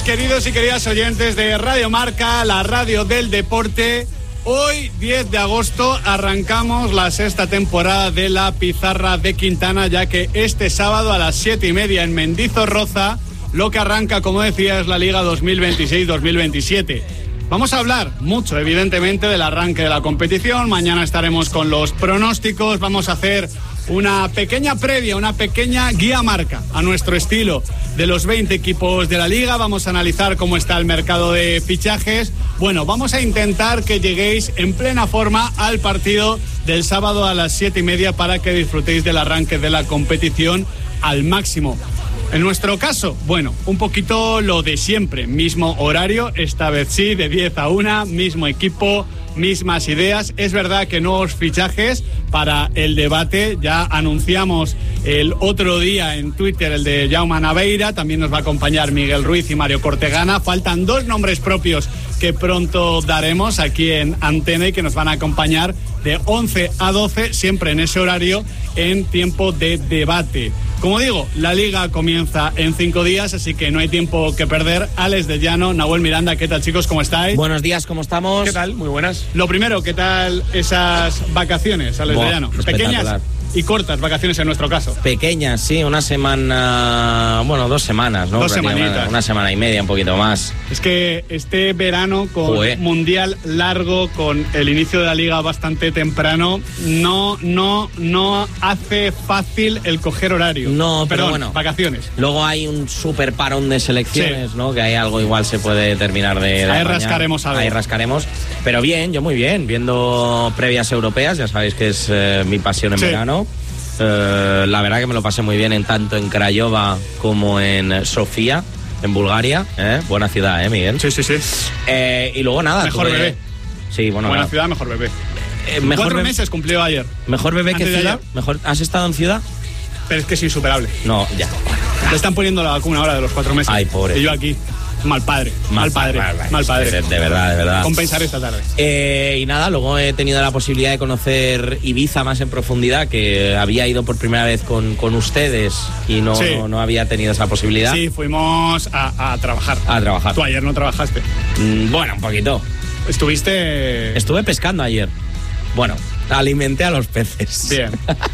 días, queridos y queridas oyentes de Radio Marca, la radio del deporte. Hoy, 10 de agosto, arrancamos la sexta temporada de La Pizarra de Quintana, ya que este sábado a las 7:30 en Mendizorroza, lo que arranca, como decía, es la Liga 2026-2027. Vamos a hablar mucho, evidentemente, del arranque de la competición. Mañana estaremos con los pronósticos. Vamos a hacer una pequeña previa, una pequeña guía marca a nuestro estilo de los 20 equipos de la Liga. Vamos a analizar cómo está el mercado de fichajes. Bueno, vamos a intentar que lleguéis en plena forma al partido del sábado a las 7:30 para que disfrutéis del arranque de la competición al máximo. En nuestro caso, bueno, un poquito lo de siempre, mismo horario, esta vez sí, de 10 a 1, mismo equipo, mismas ideas. Es verdad que nuevos fichajes para el debate, ya anunciamos el otro día en Twitter el de Jaume Naveira, también nos va a acompañar Miguel Ruiz y Mario Cortegana. Faltan 2 nombres propios que pronto daremos aquí en Antena y que nos van a acompañar de 11 a 12, siempre en ese horario, en tiempo de debate. Como digo, la Liga comienza en 5 días, así que no hay tiempo que perder. Alex de Llano, Nahuel Miranda, ¿qué tal, chicos? ¿Cómo estáis? Buenos días, ¿cómo estamos? ¿Qué tal? Muy buenas. Lo primero, ¿qué tal esas vacaciones, Alex de Llano? Pequeñas y cortas vacaciones en nuestro caso. Pequeñas, sí, una semana, bueno, 2 semanas, ¿no? 2 semanitas. Una semana y media, un poquito más. Es que este verano con mundial largo, con el inicio de la Liga bastante temprano, no hace fácil el coger horario. No, pero bueno, vacaciones. Luego hay un súper parón de selecciones, sí, ¿no? Que hay algo igual se puede terminar de ahí rascaremos algo. Ahí rascaremos. Pero bien, yo muy bien, viendo previas europeas, ya sabéis que es mi pasión en verano. La verdad que me lo pasé muy bien tanto en Craiova como en Sofía, en Bulgaria. Buena ciudad, Miguel. Sí. Y luego nada. Mejor bebé. Sí, bueno. Buena ciudad, mejor bebé. 4 meses cumplió ayer. ¿Mejor bebé que ciudad? ¿Mejor? ¿Has estado en ciudad? Pero es que es insuperable. No, ya. Le están poniendo la vacuna ahora de los 4 meses. Ay, pobre. Y yo aquí. Mal padre. De verdad. Compensar esta tarde. Y nada, luego he tenido la posibilidad de conocer Ibiza más en profundidad, que había ido por primera vez con ustedes y no había tenido esa posibilidad. Sí, fuimos a trabajar. A trabajar. Tú ayer no trabajaste. Bueno, un poquito. Estuve pescando ayer. Bueno, alimenté a los peces. Bien.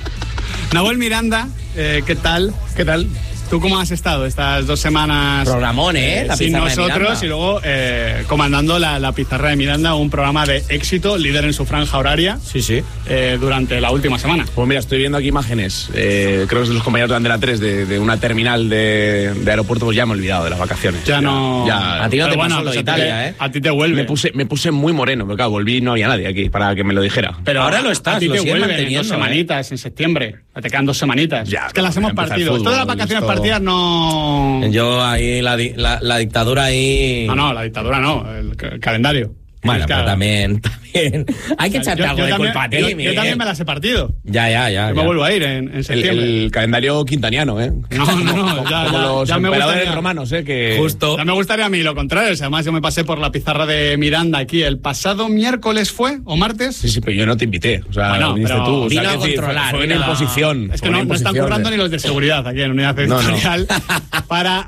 Nahuel Miranda, ¿qué tal? ¿Tú cómo has estado estas 2 semanas? Programón, sin nosotros, y luego comandando la Pizarra de Miranda, un programa de éxito, líder en su franja horaria. Sí. Durante la última semana. Pues mira, estoy viendo aquí imágenes, creo que es de los compañeros de Antena 3, de una terminal de aeropuerto. Pues ya me he olvidado de las vacaciones. Ya no. A ti no te pasó lo de Italia, A ti te vuelve. Me puse muy moreno, pero claro, volví y no había nadie aquí para que me lo dijera. Pero ahora lo estás, a ti te vuelve en 2 semanitas, en septiembre. Te quedan 2 semanitas. Ya, es que las hemos partido. Esto de las vacaciones partidas no. Yo ahí, la dictadura ahí. No, la dictadura no, el calendario. Bueno, pero también hay que echarte algo de culpa a ti, yo también me las he partido. Ya. Yo me vuelvo a ir en septiembre. El calendario quintaniano, No. Como los emperadores romanos, que... Justo. Ya me gustaría a mí lo contrario. Además, yo me pasé por la Pizarra de Miranda aquí el pasado miércoles, ¿fue? ¿O martes? Sí, pero yo no te invité. O sea, bueno, viniste tú. O sea, vino a controlar. Fue una imposición. Es que no están currando ni los de seguridad aquí en Unidad Editorial para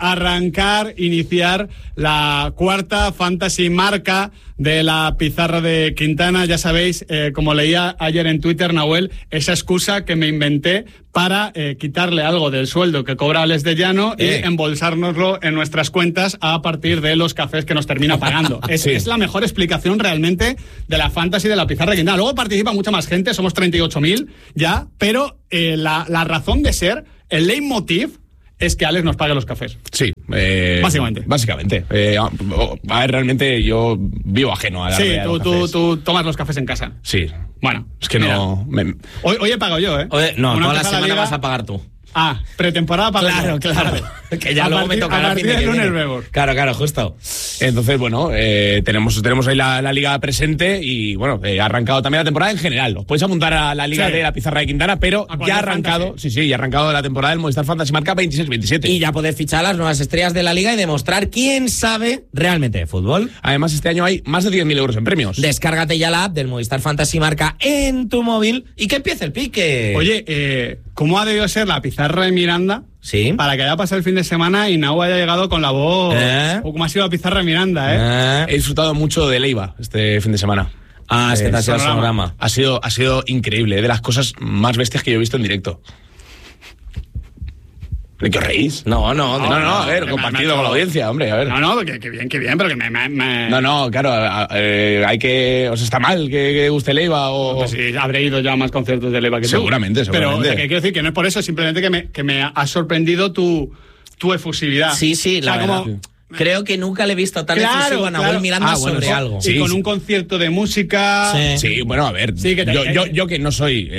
iniciar la 4ª Fantasy Marca de la Pizarra de Quintana. Ya sabéis, como leía ayer en Twitter, Nahuel, esa excusa que me inventé para quitarle algo del sueldo que cobra Alex de Llano y embolsárnoslo en nuestras cuentas a partir de los cafés que nos termina pagando. Es la mejor explicación realmente de la Fantasy de la Pizarra de Quintana. Luego participa mucha más gente, somos 38.000 ya, pero la razón de ser, el leitmotiv, es que Alex nos pague los cafés. Sí. Básicamente. A ver, realmente yo vivo ajeno a la realidad de los cafés. Tú tomas los cafés en casa. Sí. Bueno. Es que no... Hoy he pagado yo, No, toda la semana vas a pagar tú. Pretemporada para... Claro. Que ya luego me tocará a partir del lunes vemos. Claro, justo. Entonces, bueno, tenemos ahí la liga presente y, bueno, ha arrancado también la temporada en general. Os podéis apuntar a la liga de la Pizarra de Quintana, pero ya ha arrancado, ya ha arrancado la temporada del Movistar Fantasy Marca 26-27. Y ya podéis fichar a las nuevas estrellas de la liga y demostrar quién sabe realmente de fútbol. Además, este año hay más de 10.000 euros en premios. Descárgate ya la app del Movistar Fantasy Marca en tu móvil y que empiece el pique. Oye, ¿cómo ha debido ser la Pizarra de Miranda Sí. Para que haya pasado el fin de semana y Nau haya llegado con la voz como ha sido la pizarra Miranda, He disfrutado mucho de Leiva este fin de semana. Este ha sido el Sonorama. Ha sido increíble, de las cosas más bestias que yo he visto en directo. ¿De qué os reís? No, a ver, compartido con la audiencia, hombre, a ver. No, que bien, pero que me... No, claro, hay que... ¿Os está mal que guste Leiva o...? Pues sí, habré ido ya a más conciertos de Leiva que seguramente. Pero, o sea, que quiero decir que no es por eso, simplemente que me ha sorprendido tu efusividad. Sí, o sea, la verdad. Creo que nunca le he visto tan efusivo a Nahuel Miranda sobre algo. Sí, con un concierto de música. Sí, bueno, a ver. Sí, yo que no soy.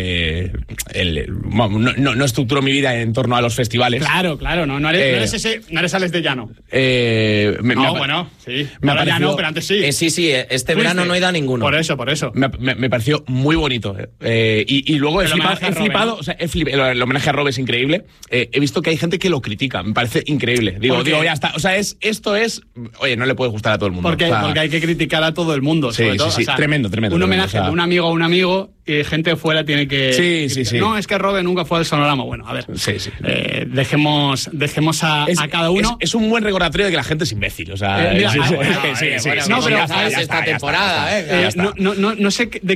No estructuro mi vida en torno a los festivales. Claro, no eres Alex de Llano. Sí. Ahora ya no, pero antes sí. Sí, este verano no he ido a ninguno. Por eso. Me pareció muy bonito. Y luego he flipado. O sea, el homenaje a Rob es increíble. He visto que hay gente que lo critica. Me parece increíble. Digo, ya está. O sea, esto es... Oye, no le puede gustar a todo el mundo. Porque hay que criticar a todo el mundo. Sí, sobre todo. Sí. O sea, tremendo. Un homenaje de un amigo a un amigo y gente fuera tiene que... Sí. No, es que Robe nunca fue al Sonorama. Bueno, a ver. Sí. Dejemos a cada uno... Es un buen recordatorio de que la gente es imbécil. O sea... No, pero esta temporada, No sé de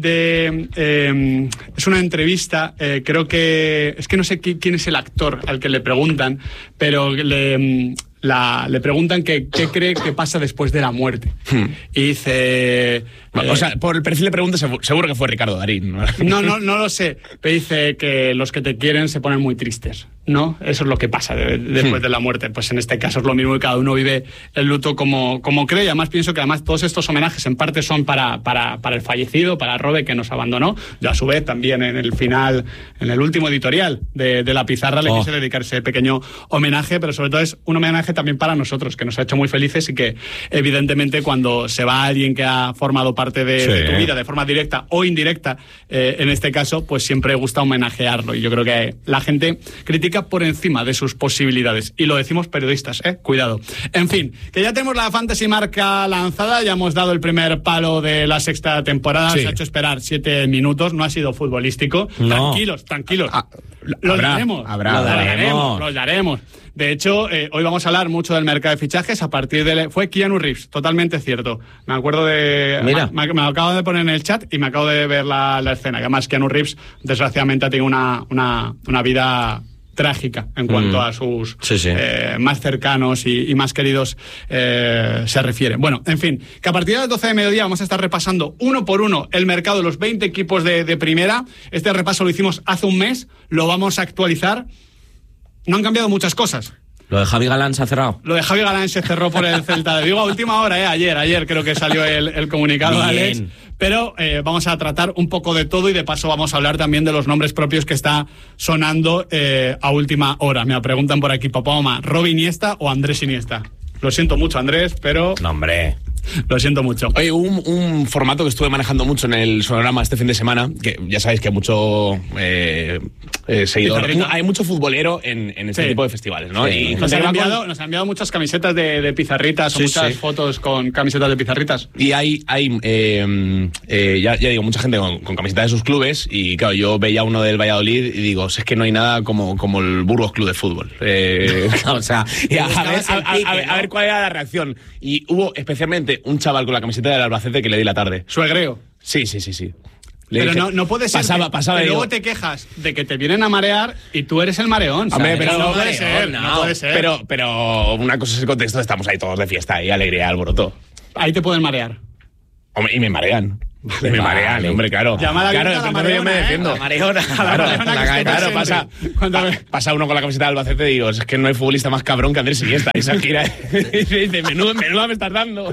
qué... es una entrevista, creo que... Es que no sé quién es el actor al que le preguntan, pero le preguntan qué cree que pasa después de la muerte. Y dice... o sea, por el perfil de preguntas seguro que fue Ricardo Darín. No lo sé. Pero dice que los que te quieren se ponen muy tristes, ¿no? Eso es lo que pasa después de la muerte. Pues en este caso es lo mismo y cada uno vive el luto como cree. Y además pienso que todos estos homenajes en parte son para el fallecido, para Robe, que nos abandonó. Yo a su vez también en el final, en el último editorial de La Pizarra le quise dedicar ese pequeño homenaje, pero sobre todo es un homenaje también para nosotros, que nos ha hecho muy felices y que evidentemente cuando se va alguien que ha formado parte de tu vida de forma directa o indirecta, en este caso, pues siempre gusta homenajearlo. Y yo creo que la gente critica por encima de sus posibilidades. Y lo decimos periodistas, cuidado. En fin, que ya tenemos la Fantasy Marca lanzada, ya hemos dado el primer palo de la sexta temporada, se ha hecho esperar 7 minutos, no ha sido futbolístico. No. Tranquilos. Los daremos. De hecho, hoy vamos a hablar mucho del mercado de fichajes a partir de... Fue Keanu Reeves, totalmente cierto. Me acuerdo de... Mira. Me acabo de poner en el chat y me acabo de ver la escena. Que además Keanu Reeves, desgraciadamente, ha tenido una vida trágica en cuanto a sus más cercanos y más queridos se refiere. Bueno, en fin, que a partir de las 12 de mediodía vamos a estar repasando uno por uno el mercado de los 20 equipos de primera. Este repaso lo hicimos hace un mes, lo vamos a actualizar. No han cambiado muchas cosas. ¿Lo de Javi Galán se ha cerrado? Lo de Javi Galán se cerró por el Celta de Vigo a última hora, ayer creo que salió el comunicado de Alex. Pero vamos a tratar un poco de todo y de paso vamos a hablar también de los nombres propios que está sonando a última hora. Me preguntan por aquí, papá, mamá, ¿Robi Iniesta o Andrés Iniesta? Lo siento mucho, Andrés, pero... No, hombre... Lo siento mucho. Oye, un formato que estuve manejando mucho en el Sonorama este fin de semana, que ya sabéis que hay mucho seguidor. Hay mucho futbolero en este tipo de festivales, ¿no? Y nos han enviado muchas camisetas de pizarritas o muchas fotos con camisetas de pizarritas. Y hay ya digo, mucha gente con camisetas de sus clubes. Y claro, yo veía uno del Valladolid y digo, es que no hay nada como el Burgos Club de Fútbol. O sea, a ver cuál era la reacción. Y hubo especialmente un chaval con la camiseta del Albacete que le di la tarde. ¿Suegreo? Sí. Pero no puede ser pasaba que luego te quejas de que te vienen a marear y tú eres el mareón. Hombre, pero no puede ser. No puede ser. Pero una cosa es el contexto, estamos ahí todos de fiesta y alegría, alboroto. Ahí te pueden marear. Hombre, y me marean. Me marean, hombre, claro. Claro, yo me defiendo. La mareona. Claro, pasa uno con la camiseta del Albacete y digo, es que no hay futbolista más cabrón que Andrés Iniesta. Y Shakira dice, menuda me estás dando.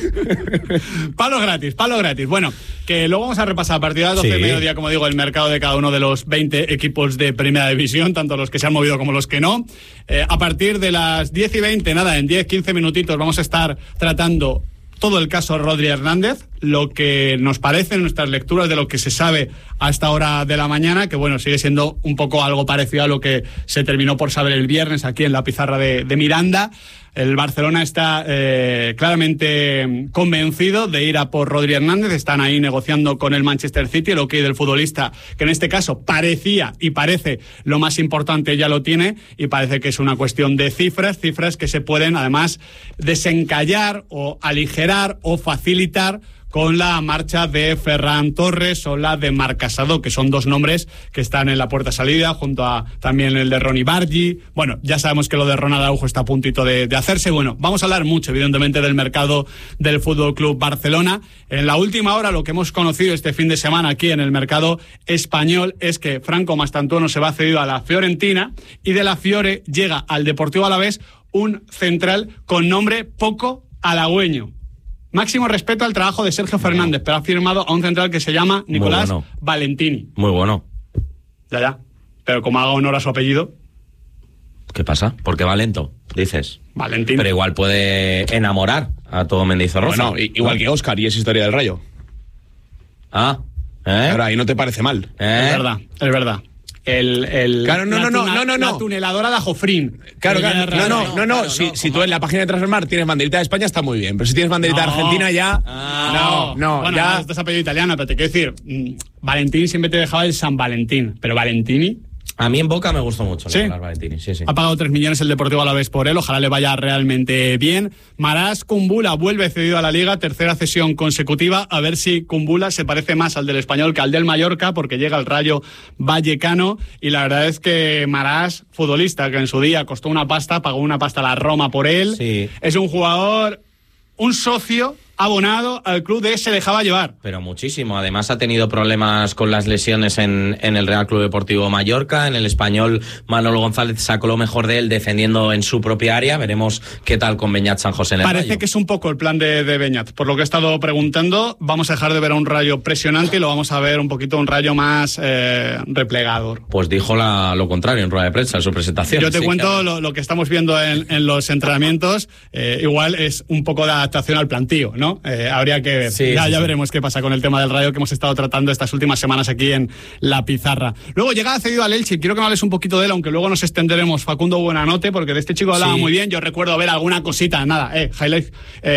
Palo gratis. Bueno, que luego vamos a repasar a partir de las 12 de mediodía, como digo, el mercado de cada uno de los 20 equipos de Primera División, tanto los que se han movido como los que no. A partir de las 10 y 20, en 10-15 minutitos vamos a estar tratando todo el caso Rodri Hernández, lo que nos parece, nuestras lecturas de lo que se sabe a esta hora de la mañana, que bueno, sigue siendo un poco algo parecido a lo que se terminó por saber el viernes aquí en la pizarra de Miranda. El Barcelona está claramente convencido de ir a por Rodri Hernández. Están ahí negociando con el Manchester City. El ok del futbolista, que en este caso parecía y parece lo más importante, ya lo tiene, y parece que es una cuestión de cifras que se pueden además desencallar o aligerar o facilitar con la marcha de Ferran Torres o la de Marc Casado, que son dos nombres que están en la puerta salida, junto a también el de Ronny Bargi. Bueno, ya sabemos que lo de Ronald Araujo está a puntito de hacerse. Bueno, vamos a hablar mucho, evidentemente, del mercado del Fútbol Club Barcelona. En la última hora, lo que hemos conocido este fin de semana aquí en el mercado español es que Franco Mastantuono se va cedido a la Fiorentina, y de la Fiore llega al Deportivo Alavés un central con nombre poco halagüeño. Máximo respeto al trabajo de Sergio Fernández, pero ha firmado a un central que se llama Nicolás Valentini. Muy bueno. Ya. Pero como haga honor a su apellido... ¿Qué pasa? Porque va lento, dices. Valentini. Pero igual puede enamorar a todo Mendizorroza. Bueno, igual que Óscar, y es historia del Rayo. Ahora, ahí no te parece mal. Es verdad. Claro, no. La tuneladora de Jofrín. Claro. Si tú en la página de Transfermarkt tienes banderita de España, está muy bien. Pero si tienes banderita de Argentina, ya... Bueno, ya... Este es apellido italiano, pero te quiero decir, Valentini siempre te dejaba el San Valentín, pero Valentini... A mí en Boca me gustó mucho. ¿Sí? Valentini. Sí. Ha pagado 3 millones el Deportivo Alavés por él, ojalá le vaya realmente bien. Maras Kumbula vuelve cedido a la Liga, tercera cesión consecutiva, a ver si Kumbula se parece más al del Español que al del Mallorca, porque llega al Rayo Vallecano, y la verdad es que Maras, futbolista que en su día costó una pasta, pagó una pasta a la Roma por él, sí. Es un jugador, un socio abonado al club de se dejaba llevar. Pero muchísimo. Además ha tenido problemas con las lesiones en el Real Club Deportivo Mallorca. En el Español, Manolo González sacó lo mejor de él defendiendo en su propia área. Veremos qué tal con Beñat San José en el Parece Rayo. Que es un poco el plan de Beñat. Por lo que he estado preguntando, vamos a dejar de ver a un Rayo presionante y lo vamos a ver un poquito un Rayo más replegador. Pues dijo lo contrario en rueda de prensa en su presentación. Yo te cuento lo que estamos viendo en los entrenamientos. Igual es un poco de adaptación al plantío, ¿no? Habría que ver. Ya veremos qué pasa con el tema del Rayo que hemos estado tratando estas últimas semanas aquí en la pizarra. Luego llega cedido al Elche, quiero que me hables un poquito de él, aunque luego nos extenderemos. Facundo Buenanote, porque de este chico hablaba muy bien. Yo recuerdo ver alguna cosita, highlights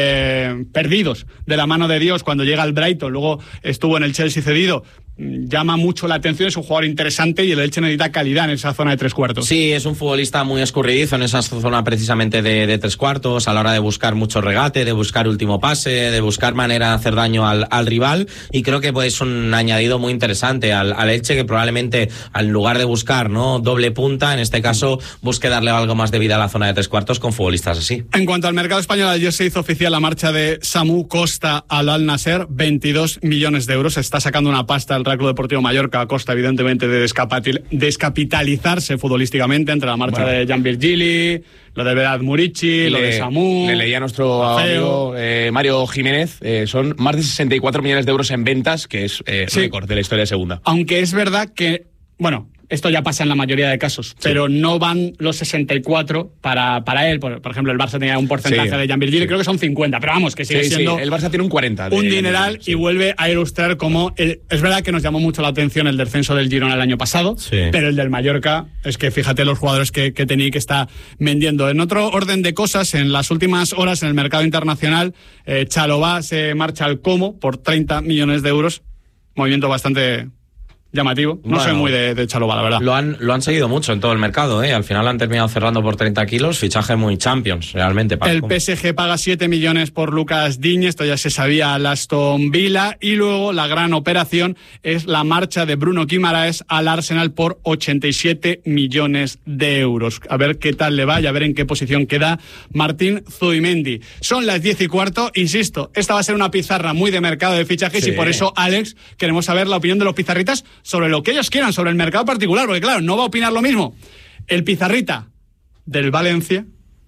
perdidos de la mano de Dios cuando llega al Brighton, luego estuvo en el Chelsea cedido. Llama mucho la atención, es un jugador interesante y el Elche necesita calidad en esa zona de tres cuartos. Sí, es un futbolista muy escurridizo en esa zona precisamente de tres cuartos, a la hora de buscar mucho regate, de buscar último pase, de buscar manera de hacer daño al rival, y creo que es un añadido muy interesante al Elche, que probablemente al lugar de buscar doble punta, en este caso busque darle algo más de vida a la zona de tres cuartos con futbolistas así. En cuanto al mercado español, ayer se hizo oficial la marcha de Samu Costa al Al Nasser, 22 millones de euros, se está sacando una pasta el Real Club Deportivo Mallorca a costa evidentemente de descapitalizarse futbolísticamente entre la marcha de Jan Virgili, lo de Vedat Murici, lo de Samu. Le leía a nuestro amigo Mario Jiménez, son más de 64 millones de euros en ventas, que es récord de la historia de segunda. Aunque es verdad que, esto ya pasa en la mayoría de casos, pero no van los 64 para él. Por ejemplo, el Barça tenía un porcentaje de Jan Virgili, creo que son 50, pero vamos, que sigue siendo... el Barça tiene un 40. Un dineral, y vuelve a ilustrar cómo... es verdad que nos llamó mucho la atención el descenso del Girona el año pasado, pero el del Mallorca, es que fíjate los jugadores que tenía y que está vendiendo. En otro orden de cosas, en las últimas horas en el mercado internacional, Chalobah se marcha al Como por 30 millones de euros, movimiento bastante... llamativo. No soy muy de Chalobah, la verdad. Lo han seguido mucho en todo el mercado, ¿eh? Al final han terminado cerrando por 30 kilos, fichaje muy Champions, realmente. El PSG paga 7 millones por Lucas Digne, esto ya se sabía al Aston Villa, y luego la gran operación es la marcha de Bruno Guimaraes al Arsenal por 87 millones de euros. A ver qué tal le va y a ver en qué posición queda Martín Zubimendi. Son las 10:15, insisto, esta va a ser una pizarra muy de mercado de fichajes, y por eso, Alex, queremos saber la opinión de los pizarritas sobre lo que ellos quieran, sobre el mercado particular, porque claro, no va a opinar lo mismo el pizarrita del Valencia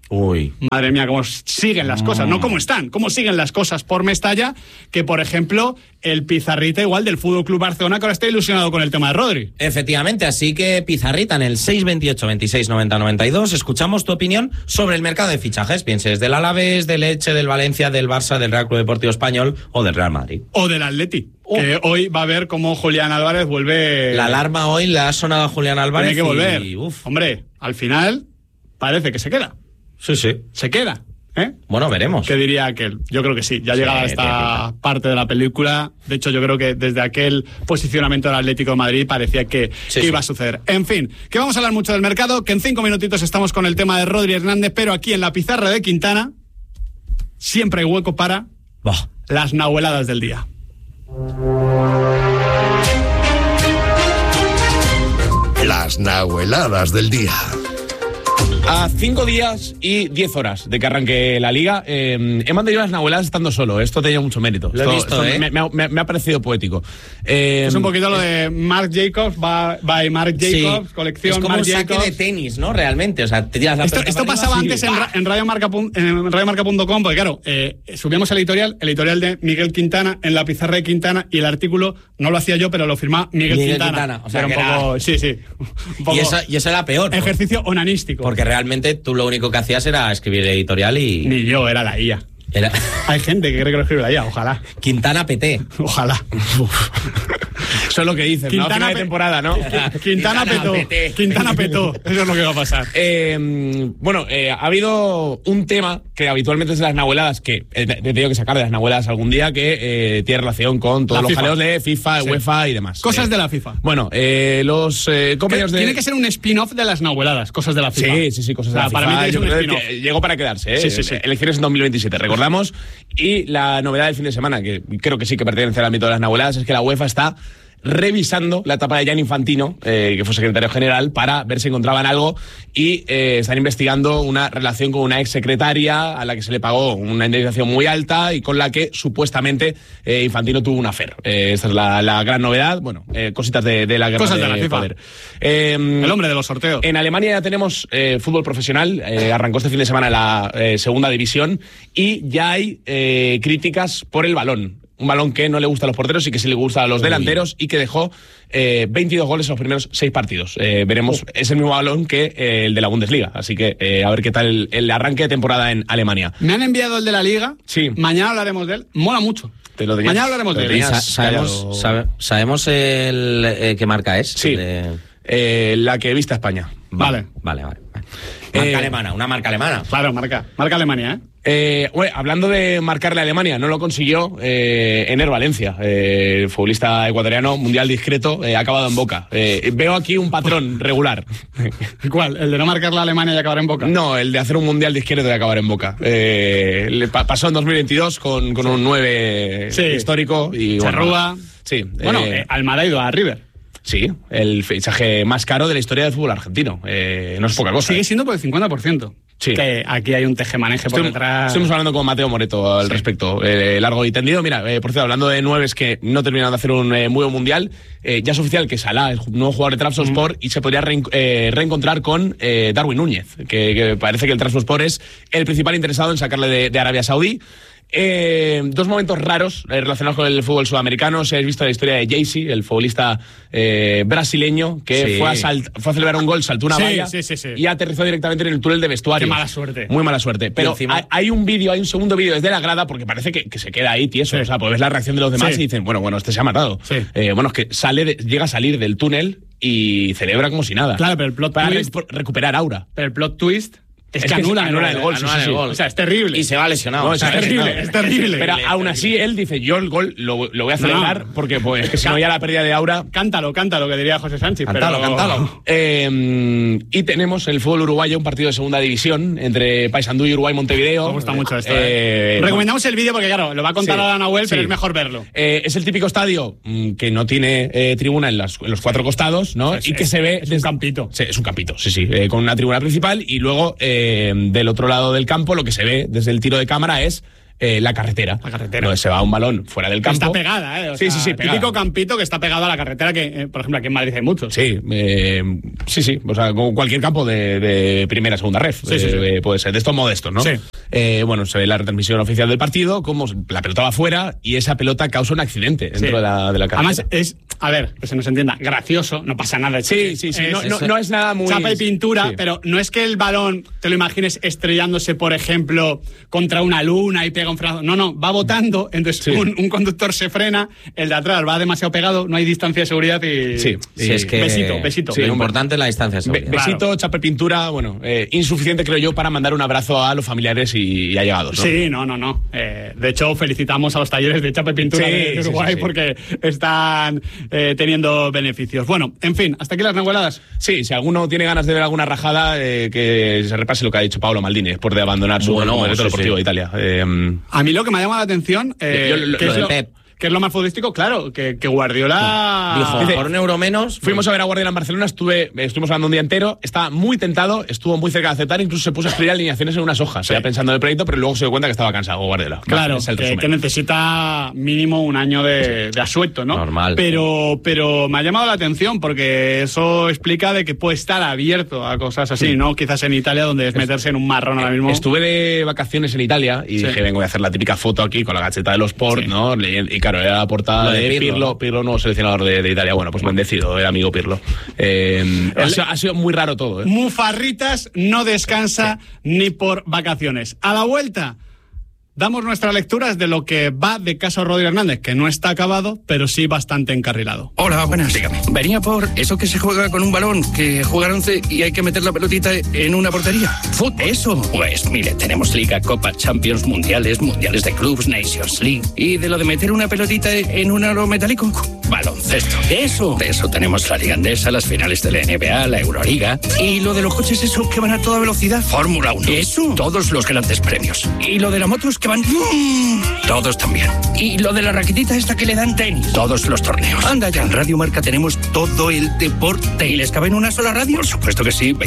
Uy. Madre mía, cómo siguen las cosas, no cómo están, cómo siguen las cosas por Mestalla, que por ejemplo el Pizarrita igual del Fútbol Club Barcelona, que ahora está ilusionado con el tema de Rodri. Efectivamente, así que Pizarrita en el 628 26 90 92, escuchamos tu opinión sobre el mercado de fichajes, pienses del Alavés, del Elche, del Valencia, del Barça, del Real Club Deportivo Español o del Real Madrid. O del Atleti, que hoy va a ver cómo Julián Álvarez vuelve... La alarma hoy le ha sonado a Julián Álvarez. Tiene que volver. Y, hombre, al final parece que se queda. Sí. Se queda, ¿eh? Bueno, veremos. ¿Qué diría aquel? Yo creo que sí. Ya llegada esta parte de la película. De hecho, yo creo que desde aquel posicionamiento del Atlético de Madrid parecía que iba a suceder. En fin, que vamos a hablar mucho del mercado, que en 5 minutitos estamos con el tema de Rodri Hernández, pero aquí en la pizarra de Quintana siempre hay hueco para las nahueladas del día. Las nahueladas del día. A 5 días y 10 horas de que arranque la Liga, he mantenido las nahueladas estando solo. Esto tenía mucho mérito. Lo he visto, me ha parecido poético. Es un poquito lo de Marc Jacobs, by Marc Jacobs, colección es como Marc un saque Jacobs. de tenis, ¿no? Realmente, o sea, te tiras la Esto pasaba antes en radiomarca.com, porque claro, subíamos el editorial de Miguel Quintana en la pizarra de Quintana, y el artículo no lo hacía yo, pero lo firmaba Miguel Quintana. O sea, era un poco, sí. Un poco y eso era peor. ejercicio onanístico. Porque realmente tú lo único que hacías era escribir editorial y... Ni yo, era la IA. Hay gente que cree que lo escribe la IA, ojalá. Quintana PT. Ojalá. Eso es lo que dices, ¿no? Final de temporada, ¿no? Quintana petó. Eso es lo que va a pasar. Ha habido un tema que habitualmente es de las nahueladas, que he tenido que sacar de las nahueladas algún día, que tiene relación con todos los jaleos de FIFA, UEFA y demás. Cosas de la FIFA. Bueno, los compañeros de... Tiene que ser un spin-off de las nahueladas, cosas de la FIFA. Sí, cosas de la FIFA. Para mí yo creo que llegó para quedarse, ¿eh? Sí. Elecciones en 2027, recordamos. Y la novedad del fin de semana, que creo que sí que pertenece al ámbito de las nahueladas, es que la UEFA está revisando la etapa de Gianni Infantino, que fue secretario general, para ver si encontraban algo, y están investigando una relación con una exsecretaria a la que se le pagó una indemnización muy alta y con la que supuestamente Infantino tuvo un affair. Esta es la gran novedad. Bueno, cositas de la guerra cosas de la FIFA. Poder. El hombre de los sorteos. En Alemania ya tenemos fútbol profesional. Arrancó este fin de semana la segunda división y ya hay críticas por el balón. Un balón que no le gusta a los porteros y que sí le gusta a los delanteros, y que dejó 22 goles en los primeros 6 partidos. Veremos, es el mismo balón que el de la Bundesliga. Así que a ver qué tal el arranque de temporada en Alemania. Me han enviado el de la Liga. Sí. Mañana hablaremos de él. Mola mucho. Mañana hablaremos de él. ¿Sabemos qué marca es? Sí. La que viste a España. Vale. Marca alemana, una marca alemana. Claro, marca Alemania, hablando de marcarle a Alemania, no lo consiguió Ener Valencia, futbolista ecuatoriano, mundial discreto, ha acabado en Boca. Veo aquí un patrón regular. ¿Cuál? ¿El de no marcarle a Alemania y acabar en Boca? No, el de hacer un mundial discreto y acabar en Boca. Le pasó en 2022 con un 9 histórico. Y Charrúa. Sí. Almada ha ido a River. Sí, el fichaje más caro de la historia del fútbol argentino. No es poca cosa. Sigue siendo por el 50%. Sí. Que aquí hay un tejemaneje por detrás. Estamos hablando con Mateo Moreto al respecto, largo y tendido. Mira, por cierto, hablando de nueves que no terminaron de hacer un muy buen mundial, ya es oficial que Salah, el nuevo jugador de Trabzonspor, y se podría reencontrar con Darwin Núñez, que parece que el Trabzonspor es el principal interesado en sacarle de Arabia Saudí. Dos momentos raros relacionados con el fútbol sudamericano. Si habéis visto la historia de Jaycee, el futbolista brasileño que fue a celebrar un gol, saltó una valla y aterrizó directamente en el túnel de vestuario. Qué mala suerte. Muy mala suerte. Pero encima... hay un segundo vídeo desde la grada, porque parece que se queda ahí tieso. O sea, pues ves la reacción de los demás y dicen, bueno, este se ha matado. Es que llega a salir del túnel y celebra como si nada. Claro, pero el plot twist, recuperar aura. Pero el plot twist es que anula el gol. O sea, es terrible. Y se va lesionado. Es terrible. Pero aún así él dice, yo el gol lo voy a celebrar porque pues que si no ya la pérdida de aura. Cántalo, que diría José Sánchez. Cántalo. Y tenemos el fútbol uruguayo, un partido de segunda división entre Paysandú y Uruguay Montevideo. Me gusta mucho esto. Recomendamos el vídeo porque claro, lo va a contar ahora Nahuel, pero es mejor verlo. Es el típico estadio que no tiene tribuna en los 4 costados, ¿no? Y que se ve... Es un campito. Sí, es un campito, sí. Con una tribuna principal y luego... del otro lado del campo lo que se ve desde el tiro de cámara es la carretera. Donde se va un balón fuera del campo. Está pegada, O sea, sí, el típico campito que está pegado a la carretera, que, por ejemplo, aquí en Madrid hay muchos. Sí, sí. O sea, como cualquier campo de primera, segunda ref. Sí. Puede ser, de estos modestos, ¿no? Sí. Bueno, se ve la retransmisión oficial del partido, como la pelota va fuera y esa pelota causa un accidente dentro de la carretera. Además, a ver, que se nos entienda, gracioso, no pasa nada. Sí. No es nada muy... Chapa y pintura, pero no es que el balón, te lo imagines estrellándose, por ejemplo, contra una luna y pega un frenazo. No, va botando, entonces un conductor se frena, el de atrás va demasiado pegado, no hay distancia de seguridad y... Sí, es que... Besito. Lo importante es la distancia de seguridad. Besito, chapa y pintura, bueno, insuficiente creo yo para mandar un abrazo a los familiares y allegados, ¿no? Sí, no. De hecho, felicitamos a los talleres de chapa y pintura de Uruguay porque están teniendo beneficios. Bueno, en fin, hasta aquí las nahueladas. Sí, si alguno tiene ganas de ver alguna rajada, que se repase lo que ha dicho Paolo Maldini después de abandonar su director deportivo de Italia. A mí lo que me ha llamado la atención lo de Pep. Que es lo más futbolístico, claro, que Guardiola... Dijo, por €1 menos... Fuimos a ver a Guardiola en Barcelona, estuvimos hablando un día entero, estaba muy tentado, estuvo muy cerca de aceptar, incluso se puso a escribir alineaciones en unas hojas, ya pensando en el proyecto, pero luego se dio cuenta que estaba cansado Guardiola. Claro, que necesita mínimo un año de asueto, ¿no? Normal. Pero me ha llamado la atención, porque eso explica de que puede estar abierto a cosas así, ¿no? Quizás en Italia, donde es meterse en un marrón ahora mismo. Estuve de vacaciones en Italia y dije, vengo a hacer la típica foto aquí con la gacheta de los Sport, ¿no? Y claro, era la portada de Pirlo, nuevo seleccionador de Italia. Bueno, pues bendecido, el amigo Pirlo. Ha sido muy raro todo. Mufarritas no descansa ni por vacaciones. A la vuelta, damos nuestras lecturas de lo que va de caso Rodri Hernández, que no está acabado, pero sí bastante encarrilado. Hola, buenas. Dígame. Venía por eso que se juega con un balón, que juegan 11 y hay que meter la pelotita en una portería. ¿Fútbol? Eso. Pues mire, tenemos Liga, Copa, Champions, Mundiales de clubs, Nations League. Y de lo de meter una pelotita en un aro metálico, baloncesto. Eso. De eso tenemos la Liga Andesa, las finales de la NBA, la Euroliga. Y lo de los coches, eso, que van a toda velocidad. Fórmula 1. Eso. Todos los grandes premios. Y lo de la motos, que van... Todos también. Y lo de la raquetita esta que le dan tenis. Todos los torneos. Anda ya. En Radio Marca tenemos todo el deporte. ¿Y les cabe en una sola radio? Por supuesto que sí.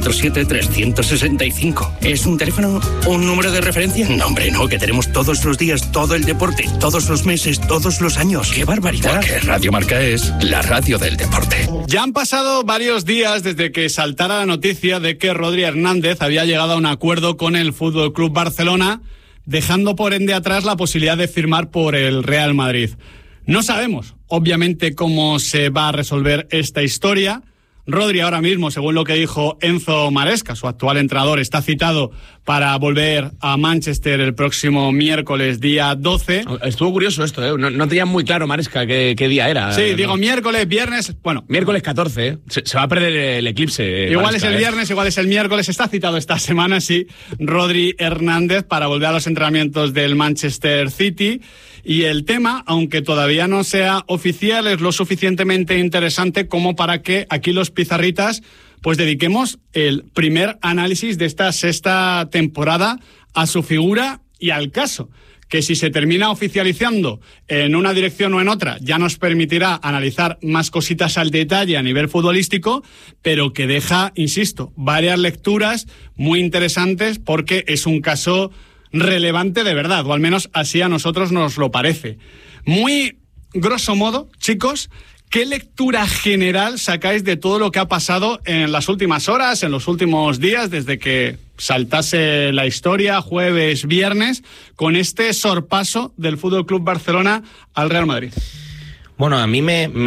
24/7-365. ¿Es un teléfono? ¿Un número de referencia? No, hombre, no. Que tenemos todos los días todo el deporte. Todos los meses, todos los años. ¡Qué barbaridad! Porque Radio Marca es la radio del deporte. Ya han pasado varios días desde que saltara la noticia de que Rodri Hernández había llegado a un acuerdo con el Fútbol Club Barcelona, dejando por ende atrás la posibilidad de firmar por el Real Madrid. No sabemos, obviamente, cómo se va a resolver esta historia. Rodri ahora mismo, según lo que dijo Enzo Maresca, su actual entrenador, está citado para volver a Manchester el próximo miércoles, día 12. Estuvo curioso esto, ¿eh? No tenía muy claro Maresca qué día era. Sí, digo miércoles, viernes, bueno. Miércoles 14, ¿eh? Se va a perder el eclipse. Igual Maresca, es el viernes, igual es el miércoles. Está citado esta semana, sí, Rodri Hernández para volver a los entrenamientos del Manchester City. Y el tema, aunque todavía no sea oficial, es lo suficientemente interesante como para que aquí los pizarritas pues dediquemos el primer análisis de esta sexta temporada a su figura y al caso, que si se termina oficializando en una dirección o en otra, ya nos permitirá analizar más cositas al detalle a nivel futbolístico, pero que deja, insisto, varias lecturas muy interesantes porque es un caso relevante de verdad, o al menos así a nosotros nos lo parece. Muy grosso modo, chicos, ¿qué lectura general sacáis de todo lo que ha pasado en las últimas horas, en los últimos días, desde que saltase la historia, jueves, viernes, con este sorpaso del Fútbol Club Barcelona al Real Madrid? Bueno, a mí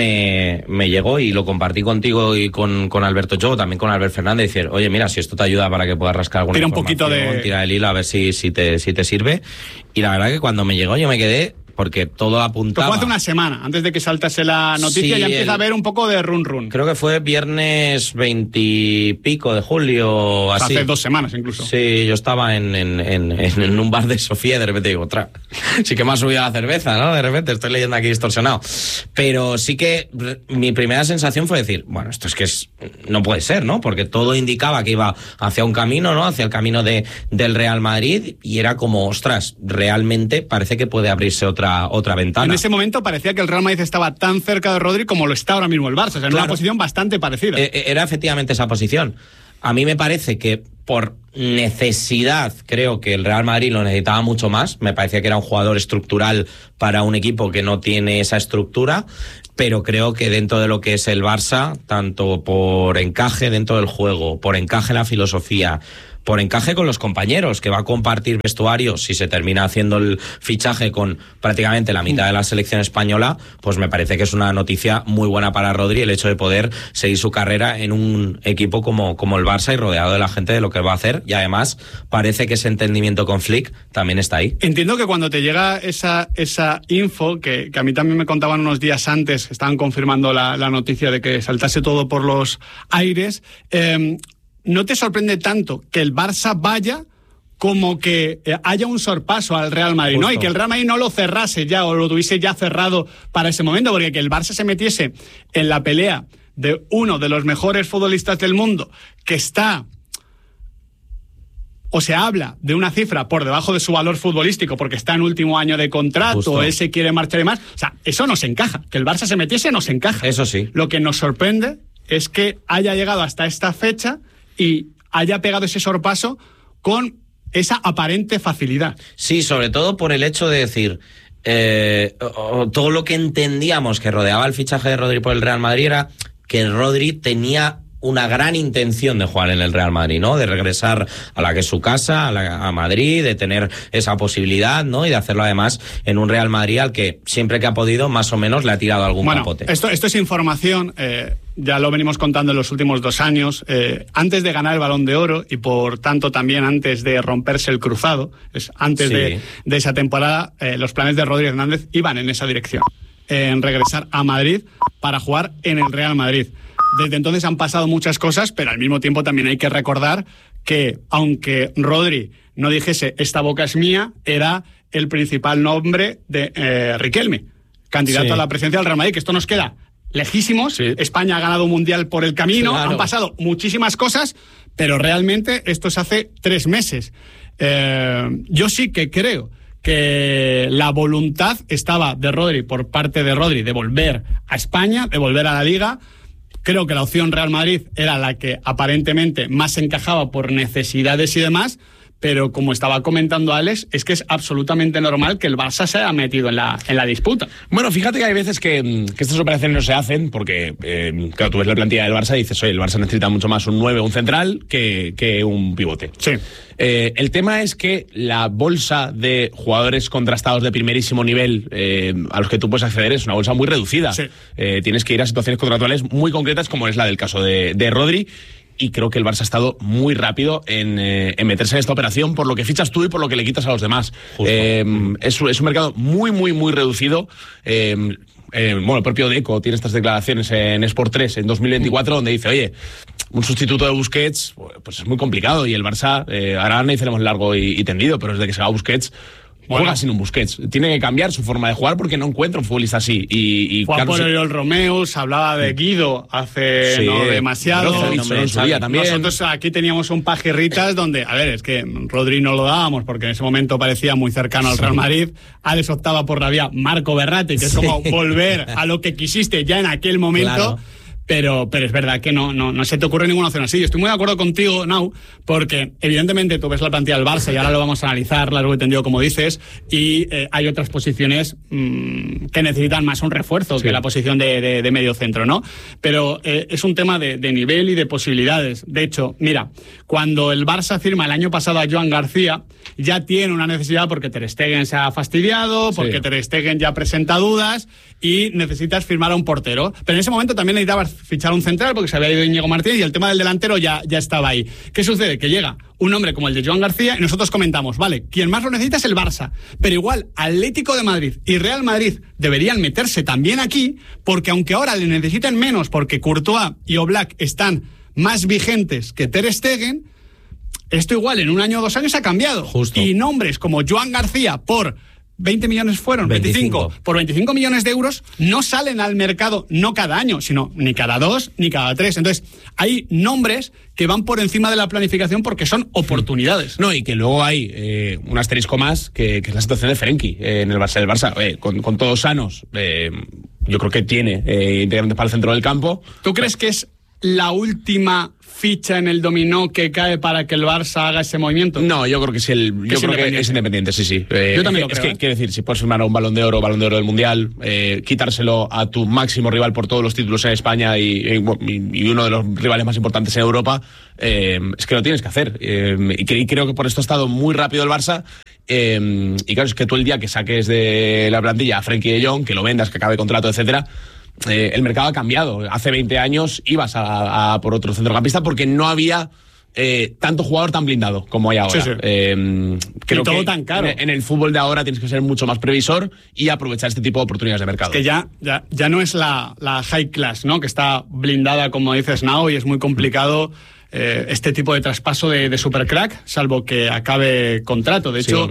me llegó y lo compartí contigo y con Alberto Chogo, también con Albert Fernández, decir, oye, mira, si esto te ayuda para que puedas rascar alguna información, tira el hilo a ver si te sirve. Y la verdad que cuando me llegó yo me quedé, porque todo apuntaba... Fue hace una semana, antes de que saltase la noticia, sí, ya empieza a haber un poco de run. Creo que fue viernes 20 y pico de julio, así. Hace 2 semanas incluso. Sí, yo estaba en un bar de Sofía y de repente digo, sí que me ha subido la cerveza, ¿no? De repente estoy leyendo aquí distorsionado. Pero sí que mi primera sensación fue decir, bueno, esto es que no puede ser, ¿no? Porque todo indicaba que iba hacia un camino, ¿no? Hacia el camino del Real Madrid y era como, ostras, realmente parece que puede abrirse otra ventana. En ese momento parecía que el Real Madrid estaba tan cerca de Rodri como lo está ahora mismo el Barça, o sea, en una posición bastante parecida. Era efectivamente esa posición. A mí me parece que por necesidad creo que el Real Madrid lo necesitaba mucho más. Me parecía que era un jugador estructural para un equipo que no tiene esa estructura, pero creo que dentro de lo que es el Barça, tanto por encaje dentro del juego, por encaje en la filosofía, por encaje con los compañeros, que va a compartir vestuario si se termina haciendo el fichaje con prácticamente la mitad de la selección española, pues me parece que es una noticia muy buena para Rodri el hecho de poder seguir su carrera en un equipo como el Barça y rodeado de la gente de lo que va a hacer, y además parece que ese entendimiento con Flick también está ahí. Entiendo que cuando te llega esa info, que a mí también me contaban unos días antes, estaban confirmando la noticia de que saltase todo por los aires, ¿no te sorprende tanto que el Barça vaya como que haya un sorpaso al Real Madrid? Justo. ¿No? Y que el Real Madrid no lo cerrase ya o lo tuviese ya cerrado para ese momento, porque que el Barça se metiese en la pelea de uno de los mejores futbolistas del mundo, que está, o se habla de una cifra por debajo de su valor futbolístico porque está en último año de contrato, Justo. Él se quiere marchar y más, o sea, eso nos encaja, que el Barça se metiese nos encaja. Eso sí. Lo que nos sorprende es que haya llegado hasta esta fecha y haya pegado ese sorpaso con esa aparente facilidad. Sí, sobre todo por el hecho de decir, todo lo que entendíamos que rodeaba el fichaje de Rodri por el Real Madrid era que Rodri tenía una gran intención de jugar en el Real Madrid, ¿no? De regresar a la que es su casa, a Madrid, de tener esa posibilidad, ¿no? Y de hacerlo además en un Real Madrid al que siempre que ha podido, más o menos, le ha tirado algún capote. Esto es información, ya lo venimos contando en los últimos 2 años, antes de ganar el Balón de Oro y por tanto también antes de romperse el cruzado, antes de esa temporada, los planes de Rodri Hernández iban en esa dirección, en regresar a Madrid para jugar en el Real Madrid. Desde entonces han pasado muchas cosas, pero al mismo tiempo también hay que recordar que, aunque Rodri no dijese esta boca es mía, era el principal nombre de Riquelme, candidato a la presidencia del Real Madrid, que esto nos queda lejísimos. Sí. España ha ganado un mundial por el camino, claro. Han pasado muchísimas cosas, pero realmente esto es hace 3 meses. Yo sí que creo que la voluntad estaba de Rodri, por parte de Rodri, de volver a España, de volver a la Liga. Creo que la opción Real Madrid era la que aparentemente más encajaba por necesidades y demás, pero como estaba comentando Alex, es que es absolutamente normal que el Barça se haya metido en la disputa. Bueno, fíjate que hay veces que estas operaciones no se hacen porque, claro, tú ves la plantilla del Barça y dices, oye, el Barça necesita mucho más un 9 o un central que un pivote. Sí. El tema es que la bolsa de jugadores contrastados de primerísimo nivel a los que tú puedes acceder es una bolsa muy reducida. Sí. Tienes que ir a situaciones contractuales muy concretas, como es la del caso de Rodri. Y creo que el Barça ha estado muy rápido en meterse en esta operación por lo que fichas tú y por lo que le quitas a los demás. Es un mercado muy, muy, muy reducido. Bueno, el propio Deco tiene estas declaraciones en Sport 3 en 2024 donde dice, oye, un sustituto de Busquets pues es muy complicado y el Barça, ahora analizaremos largo y tendido, pero desde que se va Busquets, juega sin un Busquets. Tiene que cambiar su forma de jugar porque no encuentra un futbolista así. Juega por el Romeu, se hablaba de Guido hace no demasiado. También. Nosotros aquí teníamos un Pajirritas donde, a ver, es que Rodri no lo dábamos porque en ese momento parecía muy cercano al Real Madrid. Alex optaba por la vía Marco Verratti, que es como volver a lo que quisiste ya en aquel momento. Claro. Pero es verdad que no se te ocurre ninguna opción así. Estoy muy de acuerdo contigo, Nau, porque evidentemente tú ves la plantilla del Barça y ahora lo vamos a analizar, largo y tendido, como dices, y hay otras posiciones que necesitan más un refuerzo que la posición de medio centro, ¿no? Pero es un tema de nivel y de posibilidades. De hecho, mira, cuando el Barça firma el año pasado a Joan García, ya tiene una necesidad porque Ter Stegen se ha fastidiado, porque Ter Stegen ya presenta dudas y necesitas firmar a un portero. Pero en ese momento también necesitabas fichar un central porque se había ido Íñigo Martínez y el tema del delantero ya estaba ahí. ¿Qué sucede? Que llega un hombre como el de Joan García y nosotros comentamos, vale, quien más lo necesita es el Barça, pero igual Atlético de Madrid y Real Madrid deberían meterse también aquí, porque aunque ahora le necesiten menos porque Courtois y Oblak están más vigentes que Ter Stegen, esto igual en un año o 2 años ha cambiado. Justo. Y nombres como Joan García por 20 millones fueron, 25. Por 25 millones de euros no salen al mercado, no cada año, sino ni cada 2 ni cada 3. Entonces, hay nombres que van por encima de la planificación porque son oportunidades. No, y que luego hay un asterisco más, que es la situación de Frenkie en el Barça del Barça. Con todos sanos, yo creo que tiene integrantes para el centro del campo. ¿Tú crees que es la última ficha en el dominó que cae para que el Barça haga ese movimiento? No, yo creo que es independiente, sí. Yo también lo creo. Es que, quiero decir, si puedes firmar un Balón de Oro del Mundial, quitárselo a tu máximo rival por todos los títulos en España y uno de los rivales más importantes en Europa, es que lo tienes que hacer. Y creo que por esto ha estado muy rápido el Barça. Y claro, es que tú el día que saques de la plantilla a Frenkie de Jong, que lo vendas, que acabe contrato, etcétera, el mercado ha cambiado. Hace 20 años ibas a por otro centrocampista porque no había tanto jugador tan blindado como hay ahora. Sí. Creo y todo que tan caro. En el fútbol de ahora tienes que ser mucho más previsor y aprovechar este tipo de oportunidades de mercado. Es que ya no es la high class, ¿no? Que está blindada, como dices, Nao, y es muy complicado este tipo de traspaso de supercrack, salvo que acabe contrato. De hecho,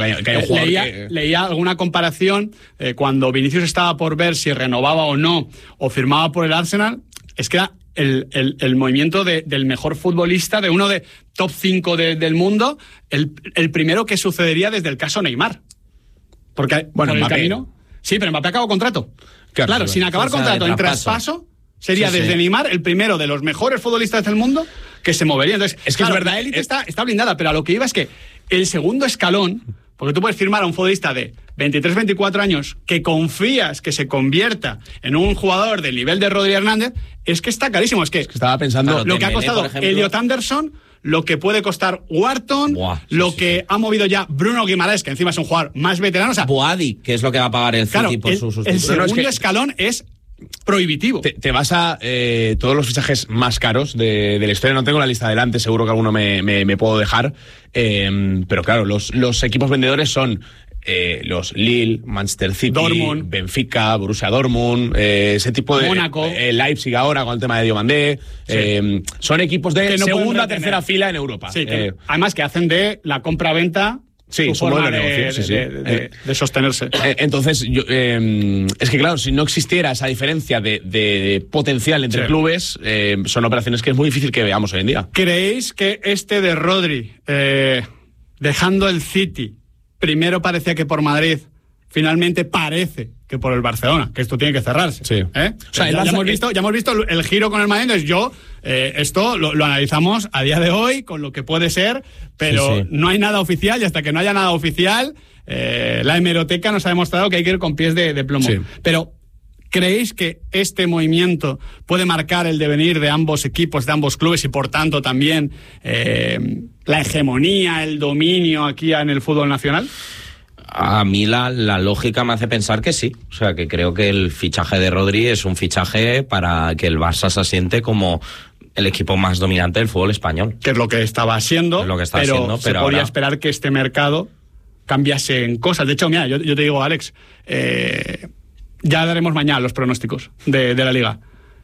leía alguna comparación cuando Vinicius estaba por ver si renovaba o no, o firmaba por el Arsenal. Es que era el movimiento del mejor futbolista, de uno de top 5 del mundo, el primero que sucedería desde el caso Neymar. Porque por el camino... Sí, pero Mbappé acabó contrato. Claro, sin acabar contrato en traspaso, sería desde Neymar el primero de los mejores futbolistas del mundo que se movería. Entonces, es que claro, es verdad, la élite está blindada, pero a lo que iba es que el segundo escalón, porque tú puedes firmar a un futbolista de 23, 24 años que confías que se convierta en un jugador del nivel de Rodri Hernández, es que está carísimo. Es que estaba pensando lo que ha costado Elliot Anderson, lo que puede costar Wharton, que ha movido ya Bruno Guimaraes, que encima es un jugador más veterano. O sea, Boadi, que es lo que va a pagar el City por su sustituto. El segundo escalón es prohibitivo. Te vas a todos los fichajes más caros de la historia. No tengo la lista adelante, seguro que alguno me puedo dejar. Pero claro, los equipos vendedores son los Lille, Manchester City, Dortmund, Benfica, Borussia Dortmund, ese tipo de... Mónaco. Leipzig ahora con el tema de Diomandé. Son equipos de segunda, tercera fila en Europa. Sí, además que hacen de la compra-venta... Sí, su forma de sostenerse. Entonces, es que claro, si no existiera esa diferencia de potencial entre clubes, son operaciones que es muy difícil que veamos hoy en día. ¿Creéis que este de Rodri, dejando el City, primero parecía que por Madrid, finalmente parece que por el Barcelona, que esto tiene que cerrarse? Sí. O sea, ya hemos visto el giro con el Madrid. Entonces esto lo analizamos a día de hoy con lo que puede ser, pero no hay nada oficial, y hasta que no haya nada oficial, la hemeroteca nos ha demostrado que hay que ir con pies de plomo. Sí. Pero ¿creéis que este movimiento puede marcar el devenir de ambos equipos, de ambos clubes, y por tanto también la hegemonía, el dominio aquí en el fútbol nacional? A mí la lógica me hace pensar que sí. O sea, que creo que el fichaje de Rodri es un fichaje para que el Barça se asiente como el equipo más dominante del fútbol español. Que es lo que estaba siendo, pero se podía esperar que este mercado cambiase en cosas. De hecho, mira, yo te digo, Alex, ya daremos mañana los pronósticos de la Liga.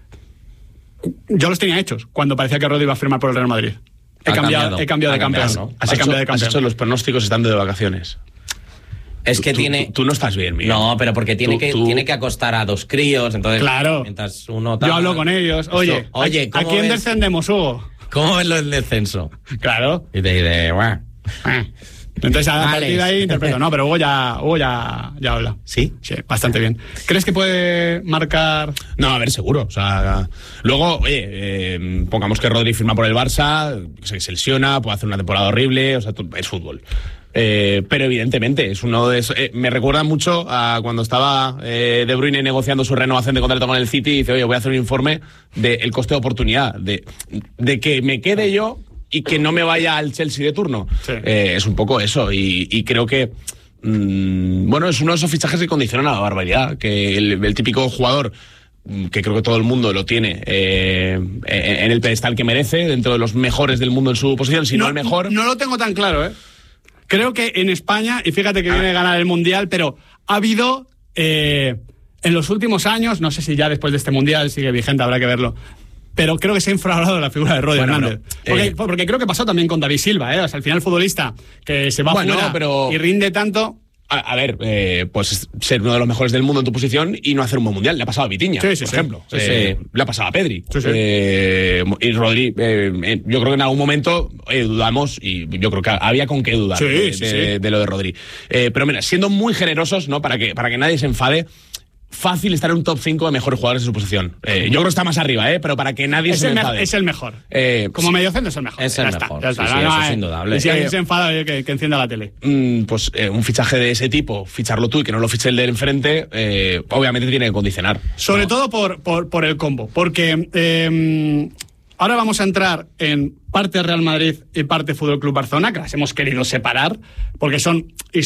Yo los tenía hechos cuando parecía que Rodri iba a firmar por el Real Madrid. He cambiado de campeón. ¿No? Has hecho los pronósticos estando de vacaciones. Es que tú no estás bien, Miguel. No, pero porque tiene que acostar a 2 críos, entonces... Claro. Mientras uno... Yo hablo con ellos. Oye, ¿a quién descendemos, Hugo? ¿Cómo ves lo del descenso? Claro. Y te dice, bueno... Entonces, a partir de ahí interpreto. No, pero Hugo ya habla. ¿Sí? Sí, bastante bien. ¿Crees que puede marcar...? No, a ver, seguro. O sea, luego, oye, pongamos que Rodri firma por el Barça, se lesiona, puede hacer una temporada horrible, o sea, es fútbol. Pero evidentemente es uno de esos, me recuerda mucho a cuando estaba De Bruyne negociando su renovación de contrato con el City y dice, oye, voy a hacer un informe del coste de oportunidad, de que me quede yo y que no me vaya al Chelsea de turno. Sí. Es un poco eso, y creo que bueno, es uno de esos fichajes que condicionan a la barbaridad, que el típico jugador que creo que todo el mundo lo tiene en el pedestal que merece, dentro de los mejores del mundo en su posición, si no el mejor. No lo tengo tan claro, Creo que en España, y fíjate que viene a ganar el Mundial, pero ha habido en los últimos años, no sé si ya después de este Mundial sigue vigente, habrá que verlo, pero creo que se ha infravalorado la figura de Rodri Hernández. Porque creo que pasó también con David Silva, O sea, al final el futbolista que se va fuera y rinde tanto... A ver, pues ser uno de los mejores del mundo en tu posición y no hacer un buen mundial. Le ha pasado a Vitinha, por ejemplo. Le ha pasado a Pedri. Y Rodri, yo creo que en algún momento dudamos, y yo creo que había con qué dudar de lo de Rodri. Pero mira, siendo muy generosos, ¿no? Para que nadie se enfade, fácil estar en un top 5 de mejores jugadores de su posición. Yo creo que está más arriba, pero para que nadie se me enfade. Es el mejor. Como mediocentro es el mejor. Es el mejor. Ya está. Eso es indudable. Si alguien se enfada, que encienda la tele. Pues un fichaje de ese tipo, ficharlo tú y que no lo fiche el de enfrente, obviamente tiene que condicionar. Sobre todo por el combo. Porque ahora vamos a entrar en parte Real Madrid y parte Fútbol Club Barcelona, que las hemos querido separar, porque son